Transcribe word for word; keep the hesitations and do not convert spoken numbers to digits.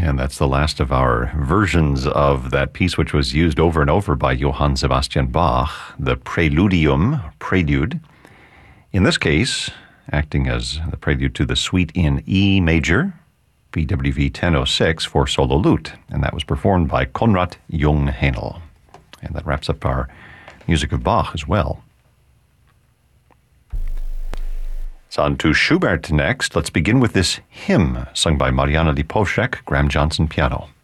And that's the last of our versions of that piece, which was used over and over by Johann Sebastian Bach, the Preludium, Prelude. In this case, acting as the prelude to the Suite in E major, B W V ten oh six for solo lute, and that was performed by Konrad Jungheinl. And that wraps up our music of Bach as well. It's on to Schubert next. Let's begin with this hymn sung by Marianna Lipovsek, Graham Johnson piano.